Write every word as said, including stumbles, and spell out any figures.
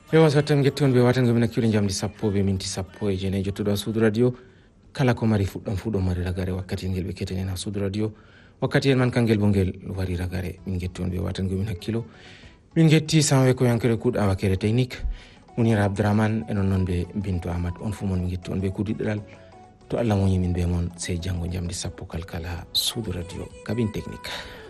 Hewa satam getton be watan gomina kiwri jamdi sappo be minti sappo e jene jottudo suudu radio kala ko mari fuddam fudo mari ragare wakkati ngel be ketene na suudu radio wakkati en man kangel bongel wari ragare min getton be watan gomina hakkilo min getti samwe ko yankere kuda wakere technique munira abdraman en non be bintu ahmad on fu mon getti on be kudidal to Allah mo yimin be mon sey jango jamdi sappo kalkala suudu radio kabin technique